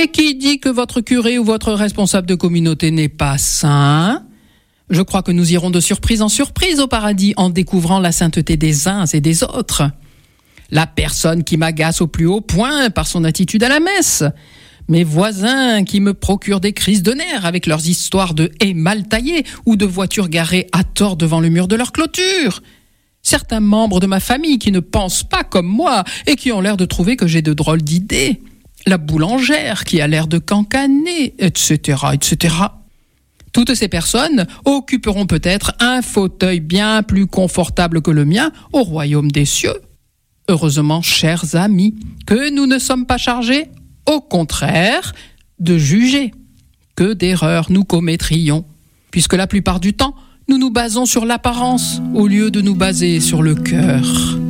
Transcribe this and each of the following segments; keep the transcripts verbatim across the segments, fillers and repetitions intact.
Et qui dit que votre curé ou votre responsable de communauté n'est pas saint ? Je crois que nous irons de surprise en surprise au paradis en découvrant la sainteté des uns et des autres. La personne qui m'agace au plus haut point par son attitude à la messe. Mes voisins qui me procurent des crises de nerfs avec leurs histoires de haies mal taillées ou de voitures garées à tort devant le mur de leur clôture. Certains membres de ma famille qui ne pensent pas comme moi et qui ont l'air de trouver que j'ai de drôles d'idées. La boulangère qui a l'air de cancaner, et cetera, et cetera. Toutes ces personnes occuperont peut-être un fauteuil bien plus confortable que le mien au royaume des cieux. Heureusement, chers amis, que nous ne sommes pas chargés, au contraire, de juger. Que d'erreurs nous commettrions, puisque la plupart du temps, nous nous basons sur l'apparence au lieu de nous baser sur le cœur.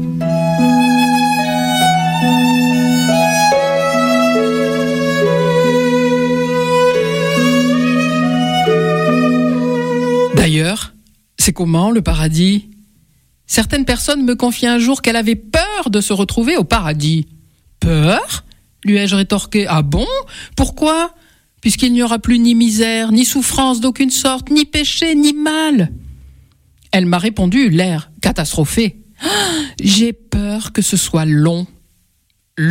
D'ailleurs, c'est comment le paradis ? Certaines personnes me confiaient un jour qu'elle avait peur de se retrouver au paradis. Peur ? Lui ai-je rétorqué. Ah bon ? Pourquoi ? Puisqu'il n'y aura plus ni misère, ni souffrance d'aucune sorte, ni péché, ni mal. Elle m'a répondu, l'air catastrophé. Ah, j'ai peur que ce soit long. Long ?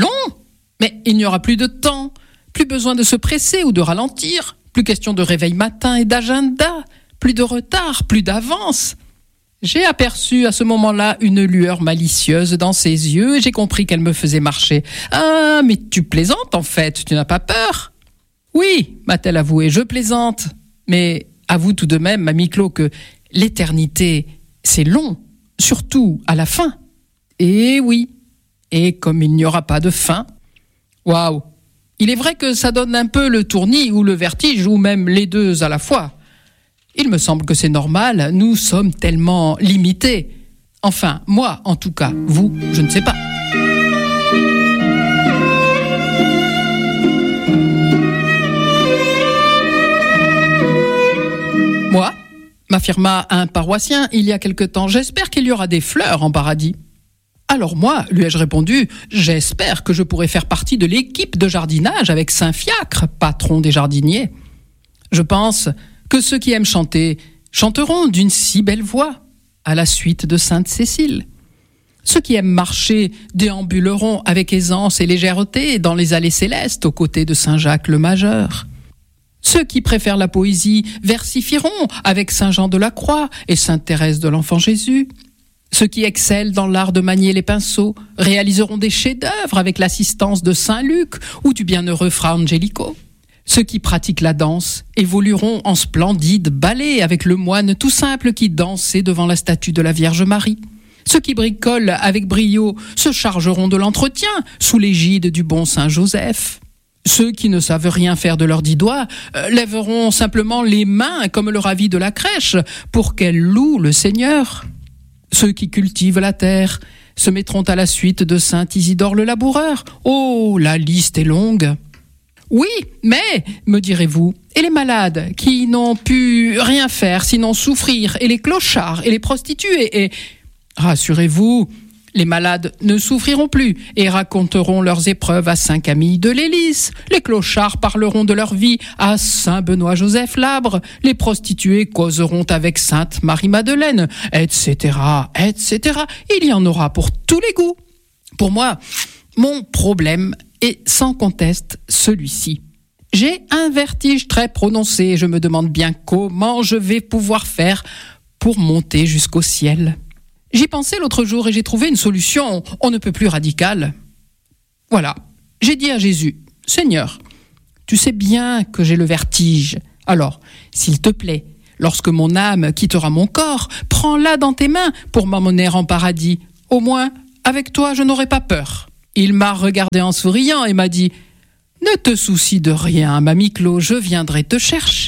Mais il n'y aura plus de temps, plus besoin de se presser ou de ralentir, plus question de réveil matin et d'agenda, plus de retard, plus d'avance. J'ai aperçu à ce moment-là une lueur malicieuse dans ses yeux et j'ai compris qu'elle me faisait marcher. « Ah, mais tu plaisantes en fait, tu n'as pas peur ?» « Oui, m'a-t-elle avoué, je plaisante. Mais avoue tout de même, mamie Clo, que l'éternité, c'est long, surtout à la fin. Et oui, et comme il n'y aura pas de fin. Waouh, il est vrai que ça donne un peu le tournis ou le vertige ou même les deux à la fois. Il me semble que c'est normal, nous sommes tellement limités. Enfin, moi en tout cas, vous, je ne sais pas. Moi, m'affirma un paroissien il y a quelque temps, j'espère qu'il y aura des fleurs en paradis. Alors moi, lui ai-je répondu, j'espère que je pourrai faire partie de l'équipe de jardinage avec Saint Fiacre, patron des jardiniers. Je pense que ceux qui aiment chanter chanteront d'une si belle voix, à la suite de Sainte Cécile. Ceux qui aiment marcher déambuleront avec aisance et légèreté dans les allées célestes aux côtés de Saint Jacques le Majeur. Ceux qui préfèrent la poésie versifieront avec Saint Jean de la Croix et Sainte Thérèse de l'Enfant Jésus. Ceux qui excellent dans l'art de manier les pinceaux réaliseront des chefs-d'œuvre avec l'assistance de Saint Luc ou du bienheureux Fra Angelico. Ceux qui pratiquent la danse évolueront en splendide ballet avec le moine tout simple qui dansait devant la statue de la Vierge Marie. Ceux qui bricolent avec brio se chargeront de l'entretien sous l'égide du bon Saint Joseph. Ceux qui ne savent rien faire de leurs dix doigts euh, lèveront simplement les mains comme le ravi de la crèche pour qu'elles louent le Seigneur. Ceux qui cultivent la terre se mettront à la suite de Saint Isidore le laboureur. Oh, la liste est longue. Oui, mais, me direz-vous, et les malades qui n'ont pu rien faire sinon souffrir, et les clochards, et les prostituées, et... Rassurez-vous, les malades ne souffriront plus et raconteront leurs épreuves à Saint Camille de l'Hélice. Les clochards parleront de leur vie à Saint Benoît-Joseph Labre. Les prostituées causeront avec Sainte Marie-Madeleine, et cetera, et cetera. Il y en aura pour tous les goûts. Pour moi, mon problème est sans conteste celui-ci. J'ai un vertige très prononcé et je me demande bien comment je vais pouvoir faire pour monter jusqu'au ciel. J'y pensais l'autre jour et j'ai trouvé une solution on ne peut plus radicale. Voilà, j'ai dit à Jésus, « Seigneur, tu sais bien que j'ai le vertige. Alors, s'il te plaît, lorsque mon âme quittera mon corps, prends-la dans tes mains pour m'emmener en paradis. Au moins, avec toi, je n'aurai pas peur. » Il m'a regardé en souriant et m'a dit, « Ne te soucie de rien, mamie Clo, je viendrai te chercher. »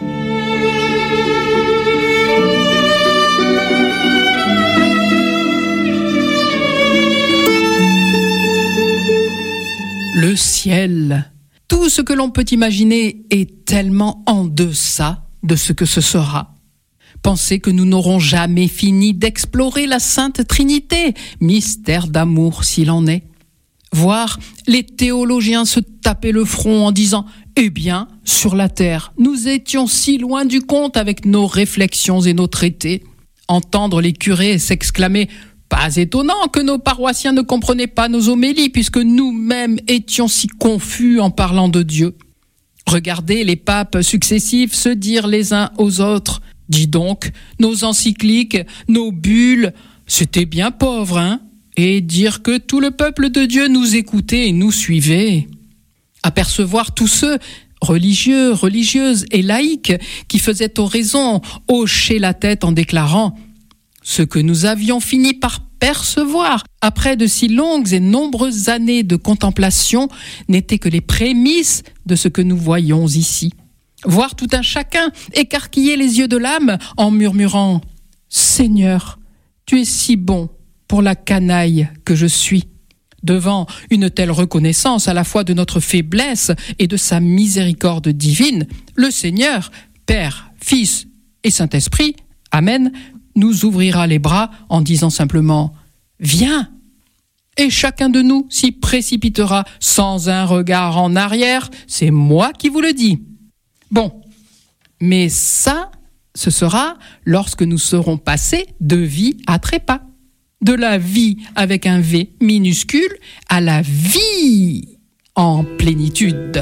Le ciel, tout ce que l'on peut imaginer est tellement en deçà de ce que ce sera. Pensez que nous n'aurons jamais fini d'explorer la Sainte Trinité, mystère d'amour s'il en est. voir les théologiens se taper le front en disant « Eh bien, sur la terre, nous étions si loin du compte avec nos réflexions et nos traités. » Entendre les curés s'exclamer « Pas étonnant que nos paroissiens ne comprenaient pas nos homélies puisque nous-mêmes étions si confus en parlant de Dieu. » Regarder les papes successifs se dire les uns aux autres « Dis donc, nos encycliques, nos bulles, c'était bien pauvre, hein ?» Et dire que tout le peuple de Dieu nous écoutait et nous suivait. Apercevoir tous ceux, religieux, religieuses et laïcs, qui faisaient oraison, hocher la tête en déclarant « Ce que nous avions fini par percevoir après de si longues et nombreuses années de contemplation n'était que les prémices de ce que nous voyons ici. » Voir tout un chacun écarquiller les yeux de l'âme en murmurant « Seigneur, tu es si bon pour la canaille que je suis. » Devant une telle reconnaissance à la fois de notre faiblesse et de sa miséricorde divine, le Seigneur, Père, Fils et Saint-Esprit, Amen, nous ouvrira les bras en disant simplement « Viens !» Et chacun de nous s'y précipitera sans un regard en arrière, c'est moi qui vous le dis. Bon, mais ça, ce sera lorsque nous serons passés de vie à trépas. De la vie avec un V minuscule à la vie en plénitude.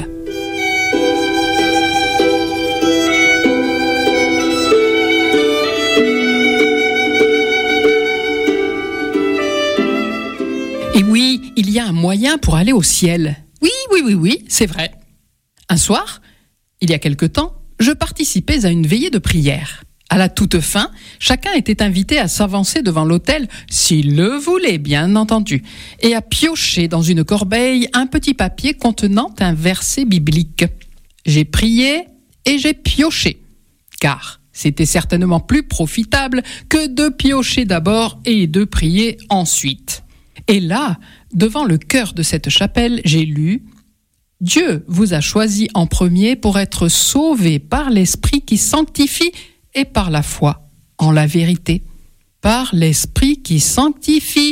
Et oui, il y a un moyen pour aller au ciel. Oui, oui, oui, oui, c'est vrai. Un soir, il y a quelque temps, je participais à une veillée de prière. À la toute fin, chacun était invité à s'avancer devant l'autel, s'il le voulait, bien entendu, et à piocher dans une corbeille un petit papier contenant un verset biblique. J'ai prié et j'ai pioché, car c'était certainement plus profitable que de piocher d'abord et de prier ensuite. Et là, devant le chœur de cette chapelle, j'ai lu « Dieu vous a choisi en premier pour être sauvés par l'Esprit qui sanctifie et par la foi en la vérité. Par l'Esprit qui sanctifie. »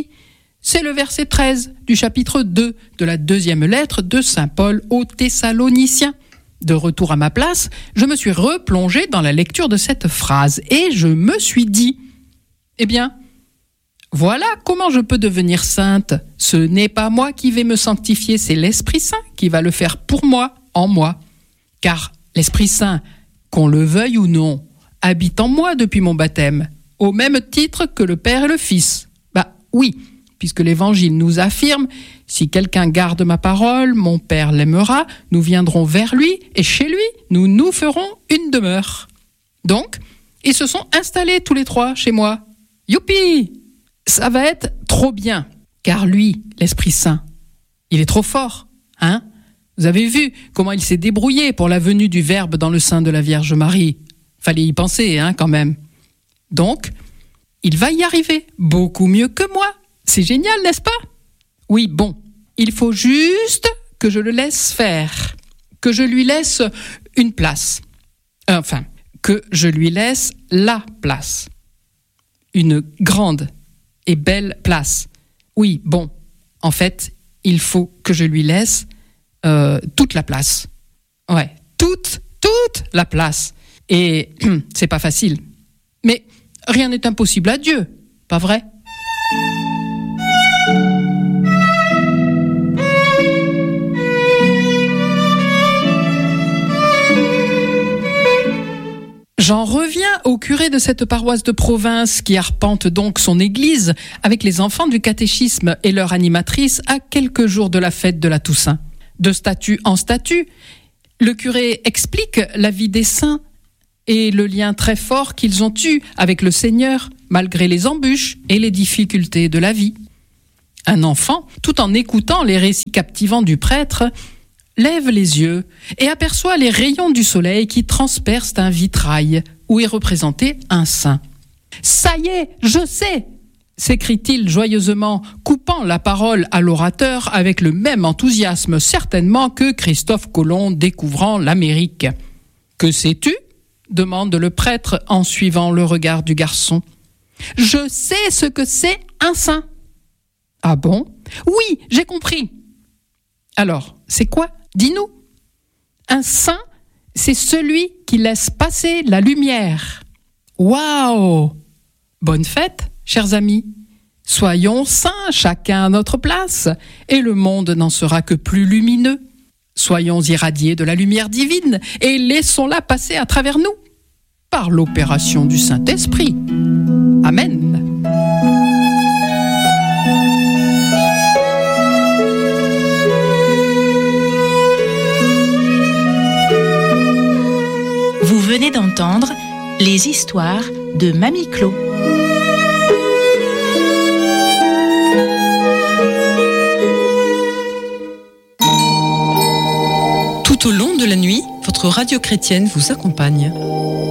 C'est le verset treize du chapitre deux de la deuxième lettre de Saint Paul aux Thessaloniciens. De retour à ma place, je me suis replongé dans la lecture de cette phrase et je me suis dit « Eh bien, voilà comment je peux devenir sainte. Ce n'est pas moi qui vais me sanctifier, c'est l'Esprit Saint qui va le faire pour moi, en moi. Car l'Esprit Saint, qu'on le veuille ou non, habite en moi depuis mon baptême, au même titre que le Père et le Fils. Bah oui, puisque l'Évangile nous affirme, si quelqu'un garde ma parole, mon Père l'aimera, nous viendrons vers lui, et chez lui, nous nous ferons une demeure. Donc, ils se sont installés tous les trois chez moi. Youpi! Ça va être trop bien, car lui, l'Esprit Saint, il est trop fort, hein? Vous avez vu comment il s'est débrouillé pour la venue du Verbe dans le sein de la Vierge Marie. Fallait y penser, hein, quand même. Donc, il va y arriver beaucoup mieux que moi. C'est génial, n'est-ce pas? Oui, bon, il faut juste que je le laisse faire, que je lui laisse une place. Enfin, que je lui laisse la place. Une grande et belle place. Oui, bon, en fait, il faut que je lui laisse euh, toute la place. Ouais, toute, toute la place. Et c'est pas facile. Mais rien n'est impossible à Dieu, pas vrai? J'en reviens au curé de cette paroisse de province qui arpente donc son église avec les enfants du catéchisme et leur animatrice à quelques jours de la fête de la Toussaint. De statut en statut, le curé explique la vie des saints et le lien très fort qu'ils ont eu avec le Seigneur, malgré les embûches et les difficultés de la vie. Un enfant, tout en écoutant les récits captivants du prêtre, lève les yeux et aperçoit les rayons du soleil qui transpercent un vitrail où est représenté un saint. « Ça y est, je sais !» s'écrie-t-il joyeusement, coupant la parole à l'orateur avec le même enthousiasme certainement que Christophe Colomb découvrant l'Amérique. « Que sais-tu » demande le prêtre en suivant le regard du garçon. « Je sais ce que c'est un saint. »« Ah bon ? Oui, j'ai compris. Alors, c'est quoi? Dis-nous. Un saint, c'est celui qui laisse passer la lumière. Waouh! Bonne fête, chers amis. Soyons saints, chacun à notre place, et le monde n'en sera que plus lumineux. Soyons irradiés de la lumière divine et laissons-la passer à travers nous, par l'opération du Saint-Esprit. Amen. Vous venez d'entendre les histoires de Mamie Clo. Tout au long de la nuit, votre radio chrétienne vous accompagne.